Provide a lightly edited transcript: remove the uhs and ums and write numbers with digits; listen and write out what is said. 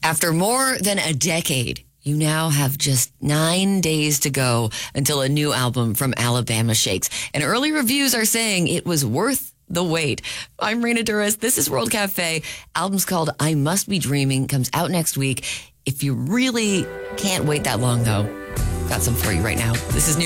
After more than a decade, you now have just 9 days to go until a new album from Alabama Shakes. And early reviews are saying it was worth the wait. I'm Raina Duras. This is World Cafe. Album's called I Must Be Dreaming. Comes out next week. If you really can't wait that long, though, got some for you right now. This is new.